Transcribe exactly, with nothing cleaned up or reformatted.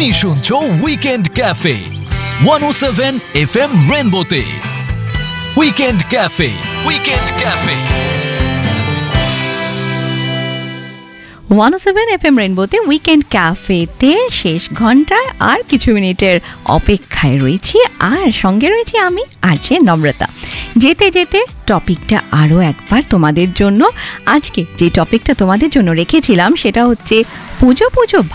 তুমি শুনছো weekend cafe one ও seven F M রেনবোতে। Weekend cafe weekend cafe one ও seven F M রেনবোতে weekend ক্যাফেতে শেষ ঘন্টায় আর কিছু মিনিটের অপেক্ষায় রয়েছি, আর সঙ্গে রয়েছি আমি আর যে নম্রতা। যেতে যেতে টপিকটা আরও একবার তোমাদের জন্য, আজকে যে টপিকটা তোমাদের জন্য রেখেছিলাম সেটা হচ্ছে পুজো পুজো